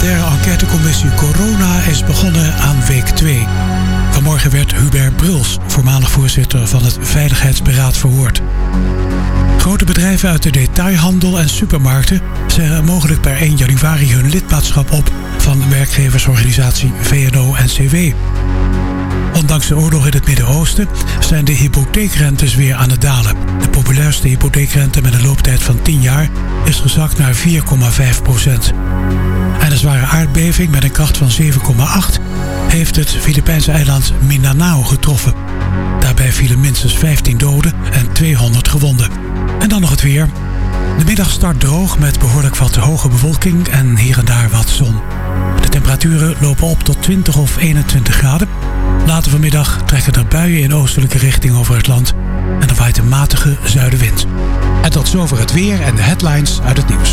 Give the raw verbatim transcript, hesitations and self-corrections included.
parlementaire enquêtecommissie Corona is begonnen aan week twee. Vanmorgen werd Hubert Bruls, voormalig voorzitter van het Veiligheidsberaad, verhoord. Grote bedrijven uit de detailhandel en supermarkten zeggen mogelijk per één januari hun lidmaatschap op van werkgeversorganisatie V N O N C W. Ondanks de oorlog in het Midden-Oosten zijn de hypotheekrentes weer aan het dalen. De populairste hypotheekrente met een looptijd van tien jaar is gezakt naar vier komma vijf procent. En een zware aardbeving met een kracht van zeven komma acht heeft het Filipijnse eiland Mindanao getroffen. Daarbij vielen minstens vijftien doden en tweehonderd gewonden. En dan nog het weer. De middag start droog met behoorlijk wat hoge bewolking en hier en daar wat zon. De temperaturen lopen op tot twintig of eenentwintig graden. Later vanmiddag trekken er buien in oostelijke richting over het land en er waait een matige zuidenwind. En tot zover het weer en de headlines uit het nieuws.